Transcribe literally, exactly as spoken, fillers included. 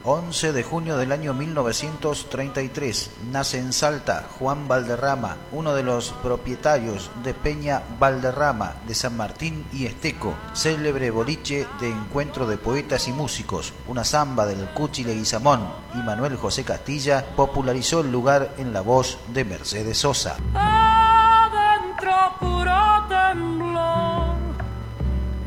once de junio del año mil novecientos treinta y tres, nace en Salta Juan Valderrama, uno de los propietarios de Peña Valderrama de San Martín y Esteco, célebre boliche de encuentro de poetas y músicos. Una samba del Cuchi Leguizamón y Manuel José Castilla popularizó el lugar en la voz de Mercedes Sosa.